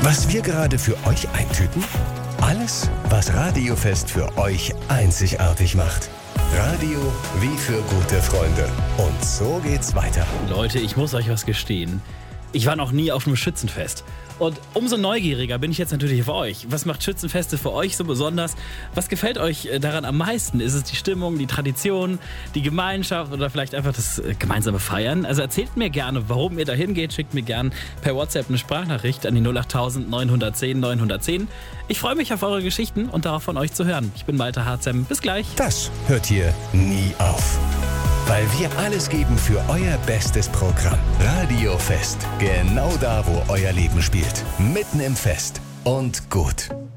Was wir gerade für euch eintüten? Alles, was Radiofest für euch einzigartig macht. Radio wie für gute Freunde. Und so geht's weiter. Leute, ich muss euch was gestehen. Ich war noch nie auf einem Schützenfest. Und umso neugieriger bin ich jetzt natürlich auf euch. Was macht Schützenfeste für euch so besonders? Was gefällt euch daran am meisten? Ist es die Stimmung, die Tradition, die Gemeinschaft oder vielleicht einfach das gemeinsame Feiern? Also erzählt mir gerne, warum ihr da hingeht. Schickt mir gerne per WhatsApp eine Sprachnachricht an die 08000 910 910. Ich freue mich auf eure Geschichten und darauf von euch zu hören. Ich bin Malte Harzem. Bis gleich. Das hört hier nie auf. Weil wir alles geben für euer bestes Programm. Radiofest. Genau da, wo euer Leben spielt. Mitten im Fest. Und gut.